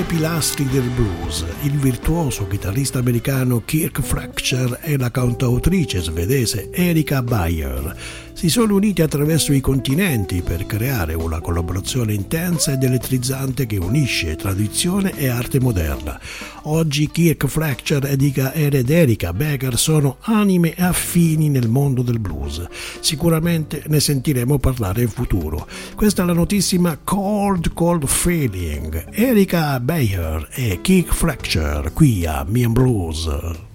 due pilastri del blues, il virtuoso chitarrista americano Kirk Fletcher e la cantautrice svedese Erika Beyer, si sono uniti attraverso i continenti per creare una collaborazione intensa ed elettrizzante che unisce tradizione e arte moderna. Oggi Kirk Fletcher ed Erika Beyer sono anime affini nel mondo del blues. Sicuramente ne sentiremo parlare in futuro. Questa è la notissima Cold Feeling. Erika Beyer e Kirk Fletcher qui a Me and Blues.